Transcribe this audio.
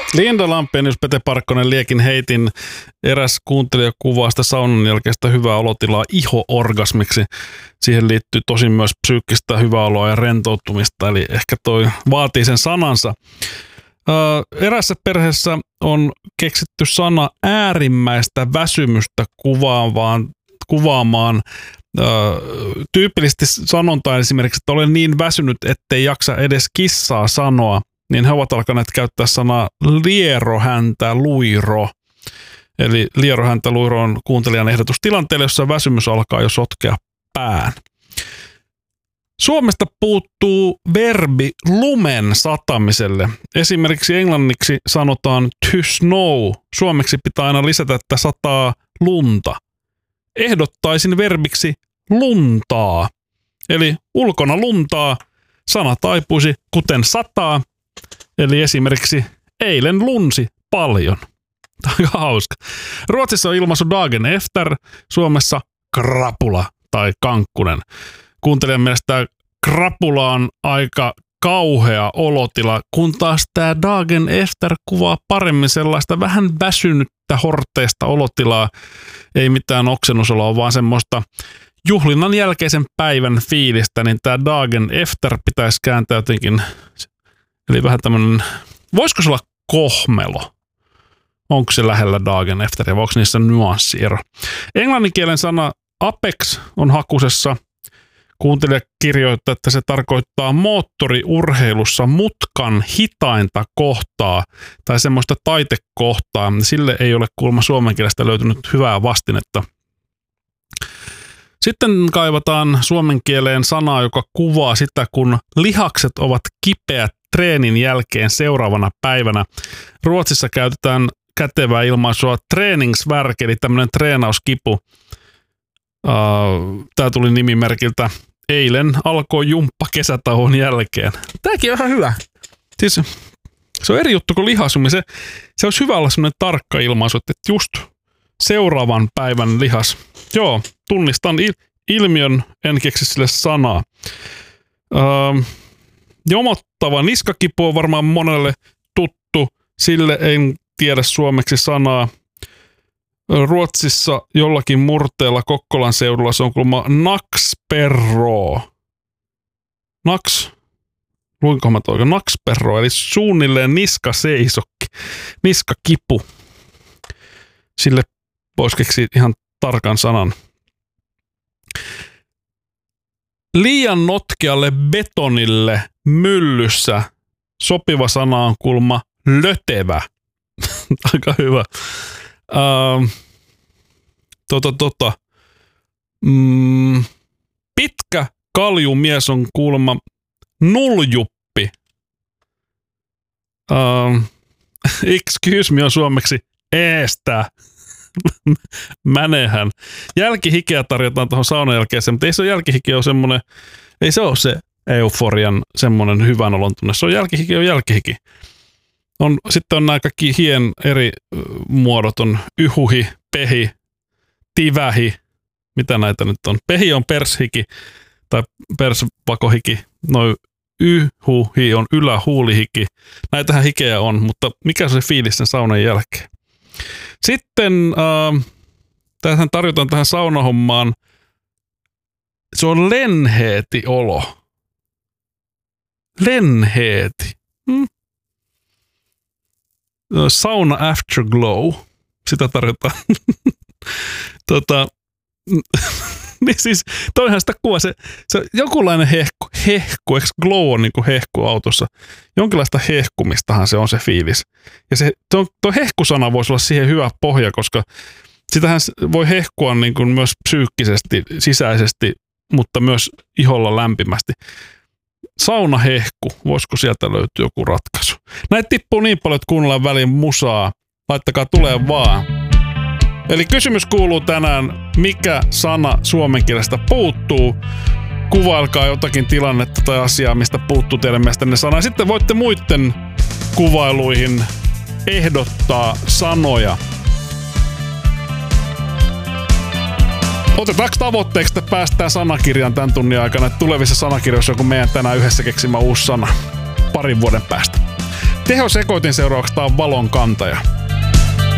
Linda Lampenius, Pete Parkkonen, Liekin heitin. Eräs kuuntelija kuvaa sitä saunan jälkeistä hyvää olotilaa iho-orgasmiksi. Siihen liittyy tosin myös psyykkistä hyvää oloa ja rentoutumista, eli ehkä toi vaatii sen sanansa. Erässä perheessä on keksitty sana äärimmäistä väsymystä kuvaamaan. Tyypillisesti sanonta esimerkiksi, että olen niin väsynyt, ettei jaksa edes kissaa sanoa, niin he ovat alkaneet käyttää sanaa lierohäntä luiro. Eli lierohäntä luiro on kuuntelijan ehdotus tilanteelle, jossa väsymys alkaa jo sotkea pään. Suomesta puuttuu verbi lumen satamiselle. Esimerkiksi englanniksi sanotaan to snow. Suomeksi pitää aina lisätä, että sataa lunta. Ehdottaisin verbiksi luntaa. Eli ulkona luntaa, sana taipuisi kuten sataa. Eli esimerkiksi eilen lunsi paljon. Aika hauska. Ruotsissa on ilmaisu dagen efter, Suomessa krapula tai kankkunen. Kuuntelijan mielestä krapula on aika kauhea olotila, kun taas tämä dagen efter kuvaa paremmin sellaista vähän väsynyttä horteista olotilaa. Ei mitään oksennusoloa, vaan semmoista juhlinnan jälkeisen päivän fiilistä, niin tämä dagen efter pitäisi kääntää jotenkin, eli vähän tämmöinen, voisiko se olla kohmelo? Onko se lähellä dagen efter ja voiko niissä nyanssiero? Englanninkielen sana apex on hakusessa. Kuuntelija kirjoittaa, että se tarkoittaa moottoriurheilussa mutkan hitainta kohtaa tai semmoista taitekohtaa. Sille ei ole kuulemma suomen kielestä löytynyt hyvää vastinetta. Sitten kaivataan suomen kieleen sanaa, joka kuvaa sitä, kun lihakset ovat kipeät treenin jälkeen seuraavana päivänä. Ruotsissa käytetään kätevää ilmaisua träningsvärk, eli tämmöinen treenauskipu. Tämä tuli nimimerkiltä eilen alkoi jumppa kesätauon jälkeen. Tämäkin on ihan hyvä. Siis, se on eri juttu kuin lihasumi. Se olisi hyvä olla semmoinen tarkka ilmaisu, että just seuraavan päivän lihas. Joo, tunnistan ilmiön, en keksi sille sanaa. Jomottava niskakipu on varmaan monelle tuttu. Sille en tiedä suomeksi sanaa. Ruotsissa jollakin murteella Kokkolan seudulla se on kuulemma nacksperro. Luinkohan mä toikin? Nacksperro, eli suunnilleen niskaseisokki, niskakipu. Sille voisi keksiä ihan tarkan sanan. Liian notkealle betonille myllyssä sopiva sana on kuulemma lötevä. Aika hyvä. Pitkä kaljumies on kuulemma nuljuppi. Excuse me on suomeksi eestä. Mänehän. Jälkihikeä tarjotaan tuohon saunan jälkeeseen, mutta ei se ole jälkihikeä ole semmoinen, ei se ole se euforian semmoinen hyvän olon tunne. Se on jälkihiki, on jälkihiki. Sitten on nämä kaikki hien eri muodot, on yhuhi, pehi, tivähi, mitä näitä nyt on. Pehi on pershiki tai persvakohiki, noin yhuhi on ylähuulihiki. Näitähän hikeä on, mutta mikä on se fiilis sen saunan jälkeen? Sitten tähän tarjotaan tähän saunahommaan, se on lenheeti olo. Lenheeti. Sauna afterglow. Sitä tarjotaan. Niin siis, toihan sitä kuvaa, se jonkunlainen hehku, eikö glow on niin kuin hehku autossa? Jonkinlaista hehkumistahan se on se fiilis. Ja tuo hehkusana voisi olla siihen hyvä pohja, koska sitähän voi hehkua niin kuin myös psyykkisesti, sisäisesti, mutta myös iholla lämpimästi. Saunahehku, voisiko sieltä löytyä joku ratkaisu? Näitä tippuu niin paljon, että kuunnellaan väliin musaa. Laittakaa tulee vaan. Eli kysymys kuuluu tänään, mikä sana suomen kielestä puuttuu? Kuvailkaa jotakin tilannetta tai asiaa, mistä puuttuu teidän mielestänne sana. Ja sitten voitte muiden kuvailuihin ehdottaa sanoja. Otetaanko tavoitteeksi, että päästään sanakirjan tämän tunnin aikana, että tulevissa sanakirjoissa on kun meidän tänään yhdessä keksimä uusi sana parin vuoden päästä. Tehosekoitin seurauksesta on valon kantaja.